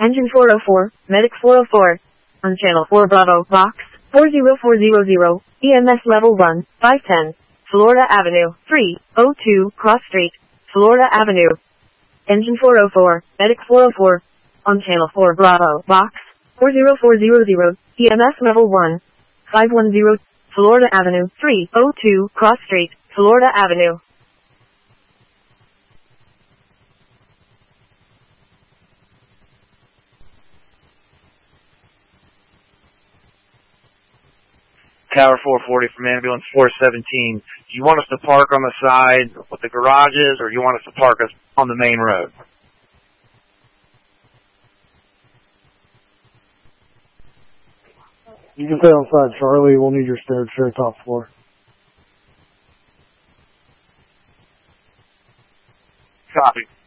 Engine 404, Medic 404. On Channel 4 Bravo, Box 40400, EMS Level 1, 510, Florida Avenue, 302, Cross Street, Florida Avenue. Engine 404, Medic 404. On Channel 4 Bravo, Box 40400, EMS Level 1, 510, Florida Avenue, 302, Cross Street, Florida Avenue. Tower 440 from Ambulance 417. Do you want us to park on the side with the garages, or do you want us to park us on the main road? You can stay on side, Charlie. We'll need your stairs to the top floor. Copy.